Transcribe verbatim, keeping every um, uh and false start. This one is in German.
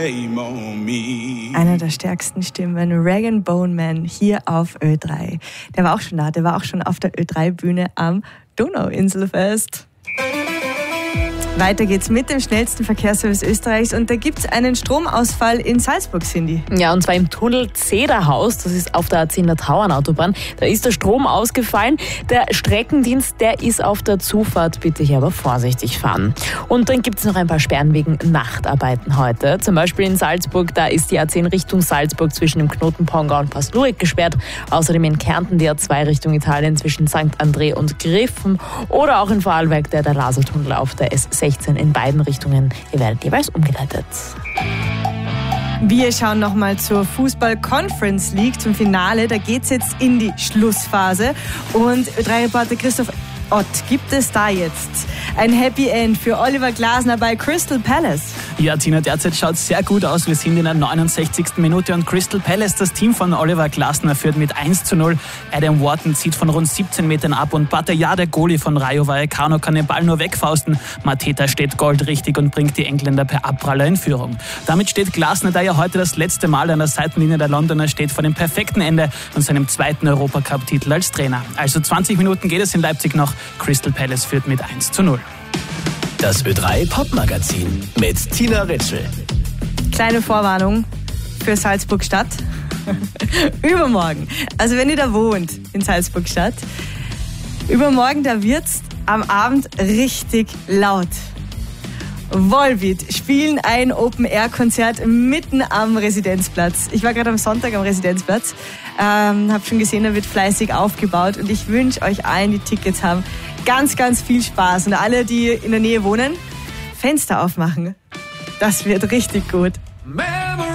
Einer der stärksten Stimmen, Rag and Bone Man, hier auf Ö drei. Der war auch schon da, der war auch schon auf der Ö drei Bühne am Donauinselfest. Weiter geht's mit dem schnellsten Verkehrsservice Österreichs und da gibt's einen Stromausfall in Salzburg, Cindy. Ja, und zwar im Tunnel Zederhaus, das ist auf der A zehner Tauernautobahn. Da ist der Strom ausgefallen. Der Streckendienst, der ist auf der Zufahrt, bitte hier aber vorsichtig fahren. Und dann gibt's noch ein paar Sperren wegen Nachtarbeiten heute. Zum Beispiel in Salzburg, da ist die A zehn Richtung Salzburg zwischen dem Knoten Pongau und Pass-Lurik gesperrt. Außerdem in Kärnten die A zwei Richtung Italien zwischen Sankt André und Griffen. Oder auch in Vorarlberg der, der Lasertunnel auf der S sechzehn in beiden Richtungen. Ihr werdet jeweils umgeleitet. Wir schauen nochmal zur Fußball-Conference League, zum Finale. Da geht's jetzt in die Schlussphase. Und Ö drei Reporter Christoph Ott, gibt es da jetzt ein Happy End für Oliver Glasner bei Crystal Palace? Ja, Tina, derzeit schaut es sehr gut aus. Wir sind in der neunundsechzigsten Minute und Crystal Palace, das Team von Oliver Glasner, führt mit eins zu null. Adam Wharton zieht von rund siebzehn Metern ab und Bhattacharya, der Goalie von Rayo Vallecano, kann den Ball nur wegfausten. Mateta steht goldrichtig und bringt die Engländer per Abpraller in Führung. Damit steht Glasner, der ja heute das letzte Mal an der Seitenlinie der Londoner steht, vor dem perfekten Ende und seinem zweiten Europacup-Titel als Trainer. Also zwanzig Minuten geht es in Leipzig noch. Crystal Palace führt mit eins zu null. Das Ö drei Popmagazin mit Tina Ritschl. Kleine Vorwarnung für Salzburg-Stadt. Übermorgen. Also wenn ihr da wohnt in Salzburg-Stadt, übermorgen, da wird's am Abend richtig laut. Volbeat spielen ein Open-Air-Konzert mitten am Residenzplatz. Ich war gerade am Sonntag am Residenzplatz, ähm, habe schon gesehen, da wird fleißig aufgebaut und ich wünsche euch allen, die Tickets haben, ganz, ganz viel Spaß. Und alle, die in der Nähe wohnen, Fenster aufmachen. Das wird richtig gut.